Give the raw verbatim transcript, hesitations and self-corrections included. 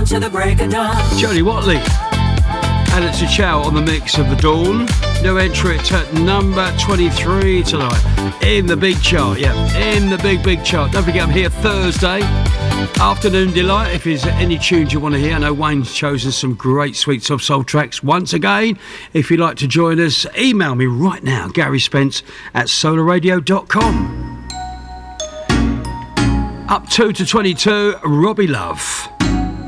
on to the break of dawn. Jody Watley. Alex Chow on the mix of The Dawn. New entry at number twenty-three tonight. In the big chart, yeah. In the big, big chart. Don't forget I'm here Thursday. Afternoon Delight. If there's any tunes you want to hear, I know Wayne's chosen some great sweet soft soul tracks. Once again, if you'd like to join us, email me right now, Gary Spence at solar radio dot com. Up two to twenty-two, Robbie Love.